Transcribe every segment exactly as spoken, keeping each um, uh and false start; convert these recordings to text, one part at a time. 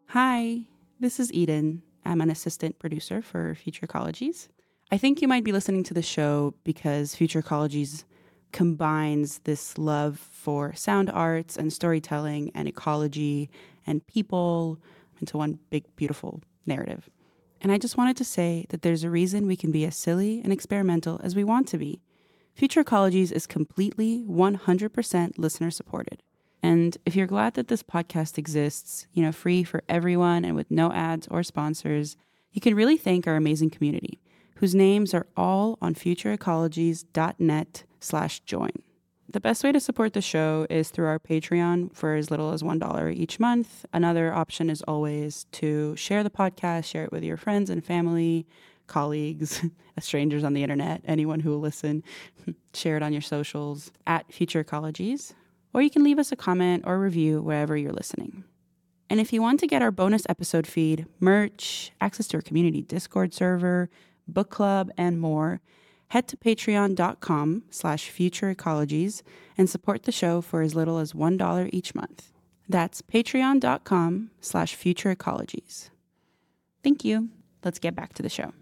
Hi, this is Eden. I'm an assistant producer for Future Ecologies. I think you might be listening to the show because Future Ecologies combines this love for sound arts and storytelling and ecology and people into one big, beautiful narrative. And I just wanted to say that there's a reason we can be as silly and experimental as we want to be. Future Ecologies is completely one hundred percent listener supported. And if you're glad that this podcast exists, you know, free for everyone and with no ads or sponsors, you can really thank our amazing community, whose names are all on futureecologies.net slash join. The best way to support the show is through our Patreon for as little as one dollar each month. Another option is always to share the podcast, share it with your friends and family, colleagues, strangers on the internet, anyone who will listen. Share it on your socials at Future Ecologies. Or you can leave us a comment or review wherever you're listening. And if you want to get our bonus episode feed, merch, access to our community Discord server, book club, and more, head to patreon.com slash futureecologies and support the show for as little as one dollar each month. That's patreon.com slash futureecologies. Thank you. Let's get back to the show.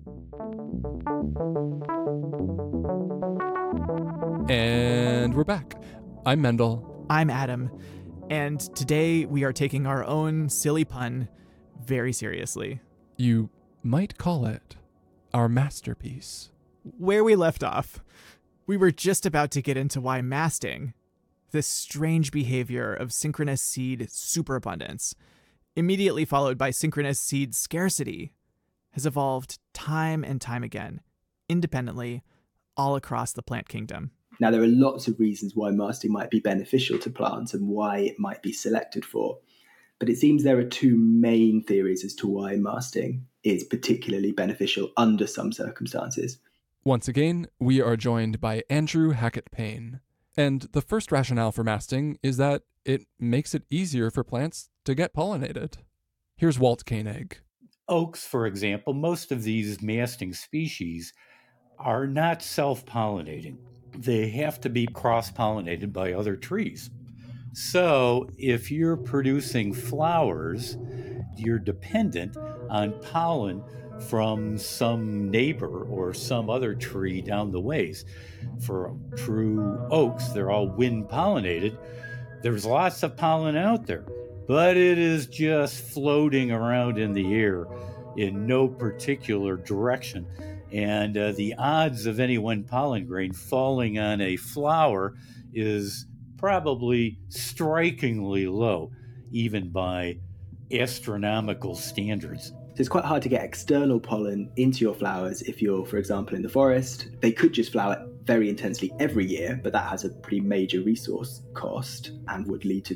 And we're back. I'm Mendel. I'm Adam. And today we are taking our own silly pun very seriously. You might call it our masterpiece. Where we left off, we were just about to get into why masting, this strange behavior of synchronous seed superabundance, immediately followed by synchronous seed scarcity, has evolved time and time again, independently, all across the plant kingdom. Now, there are lots of reasons why masting might be beneficial to plants and why it might be selected for. But it seems there are two main theories as to why masting is particularly beneficial under some circumstances. Once again, we are joined by Andrew Hackett Payne. And the first rationale for masting is that it makes it easier for plants to get pollinated. Here's Walt Koenig. Oaks, for example, most of these masting species are not self-pollinating. They have to be cross-pollinated by other trees. So if you're producing flowers, you're dependent on pollen from some neighbor or some other tree down the ways. For true oaks, they're all wind pollinated. There's lots of pollen out there, but it is just floating around in the air in no particular direction. And uh, the odds of any one pollen grain falling on a flower is probably strikingly low, even by astronomical standards. So it's quite hard to get external pollen into your flowers if you're, for example, in the forest. They could just flower very intensely every year, but that has a pretty major resource cost and would lead to